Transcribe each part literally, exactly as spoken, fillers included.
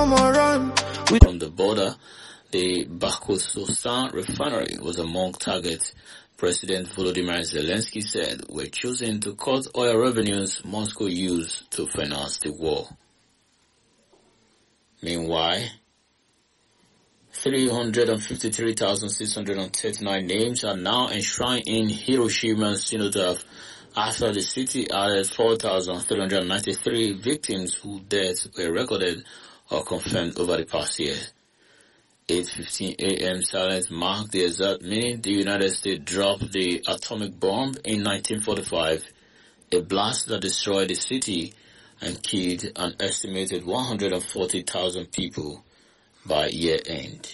From the border, the Baku-Sustan refinery was among targets President Volodymyr Zelensky said were chosen to cut oil revenues Moscow used to finance the war. Meanwhile, three hundred fifty-three thousand six hundred thirty-nine names are now enshrined in Hiroshima's cenotaph after the city added four thousand three hundred ninety-three victims whose deaths were recorded or confirmed over the past year. eight fifteen a.m. silence marked the exact minute the United States dropped the atomic bomb in nineteen forty-five, a blast that destroyed the city and killed an estimated one hundred forty thousand people by year end.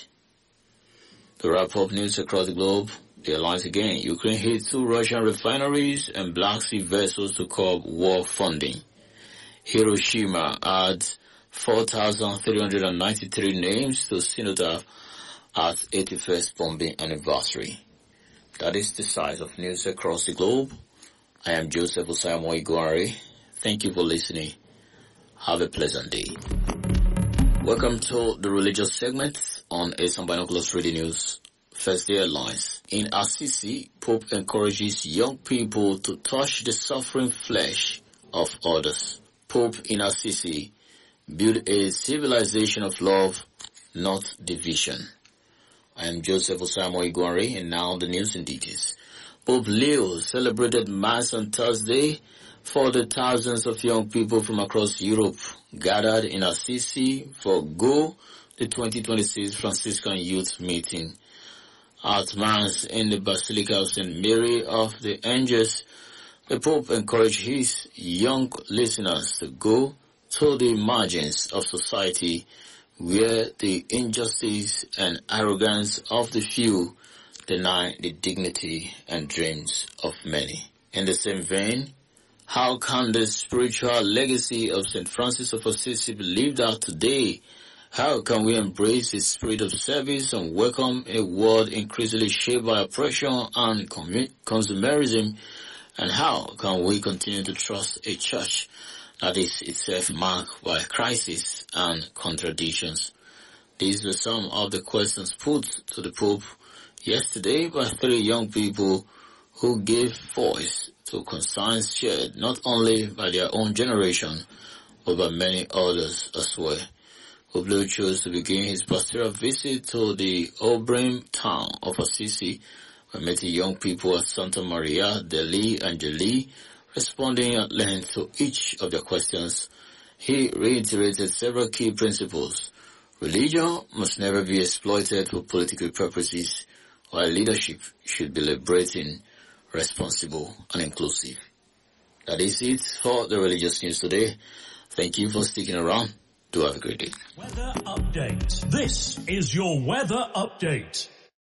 To wrap up news across the globe, the headlines again: Ukraine hit two Russian refineries and Black Sea vessels to curb war funding. Hiroshima adds four thousand three hundred ninety-three names to cenotaph at eighty-first bombing anniversary. That is the size of news across the globe. I am Joseph Osaimo Iguari. Thank you for listening. Have a pleasant day. Welcome to the religious segment on Asian Binoculars Radio News. First, the headlines. In Assisi, Pope encourages young people to touch the suffering flesh of others. Pope in Assisi: build a civilization of love, not division. I am Joseph Osaimo Iguari, and now the news in details. Pope Leo celebrated Mass on Thursday for the thousands of young people from across Europe gathered in Assisi for Go, the twenty twenty-six Franciscan Youth Meeting. At Mass in the Basilica of Saint Mary of the Angels, the Pope encouraged his young listeners to go to the margins of society where the injustice and arrogance of the few deny the dignity and dreams of many. In the same vein, how can the spiritual legacy of Saint Francis of Assisi be lived out today? How can we embrace the spirit of service and welcome a world increasingly shaped by oppression and consumerism? And how can we continue to trust a church that is itself marked by crisis and contradictions? These were some of the questions put to the Pope yesterday by three young people who gave voice to concerns shared not only by their own generation, but by many others as well. Pope Leo chose to begin his pastoral visit to the Obrim town of Assisi by meeting young people at Santa Maria degli Angeli. Responding at length to each of their questions, he reiterated several key principles. Religion must never be exploited for political purposes, while leadership should be liberating, responsible, and inclusive. That is it for the religious news today. Thank you for sticking around. Do have a great day. Weather update. This is your weather update.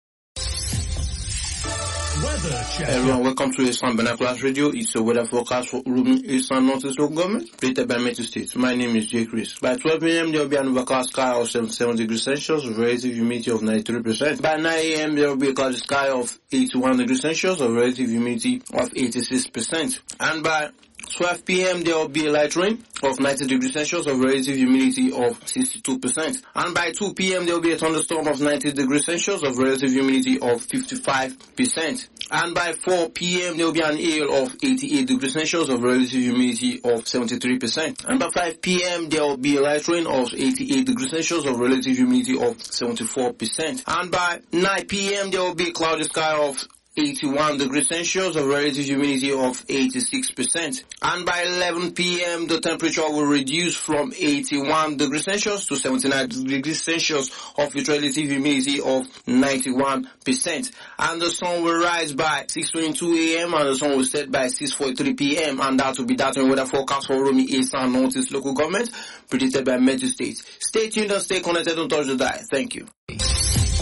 Weather check. Everyone, welcome to Eastern Binoculars Radio. It's a weather forecast for Urumi, Eastern Northeast Local Government, created by Metro State. My name is Jay Chris. By twelve p.m., there will be an overcast sky of seventy-seven degrees Celsius, relative humidity of ninety-three percent. By nine a.m., there will be a cloudy sky of eighty-one degrees Celsius, of relative humidity of eighty-six percent. And by twelve p.m., there will be a light rain of ninety degrees Celsius, of relative humidity of sixty-two percent. And by two p.m., there will be a thunderstorm of ninety degrees Celsius, of relative humidity of fifty-five percent. And by four p.m., there will be an hail of eighty-eight degrees Celsius, of relative humidity of seventy-three percent. And by five p.m., there will be a light rain of eighty-eight degrees Celsius, of relative humidity of seventy-four percent. And by nine p.m., there will be a cloudy sky of eighty-one degrees Celsius, of relative humidity of eighty-six percent. And by eleven p.m., the temperature will reduce from eighty-one degrees Celsius to seventy-nine degrees Celsius, of with relative humidity of ninety-one percent. And the sun will rise by six twenty-two a.m. and the sun will set by six forty-three p.m. And that will be that in weather forecast for Urumi, Eastern Northeast Local Government, predicted by Metro State. Stay tuned and stay connected. Don't touch the dial. Thank you.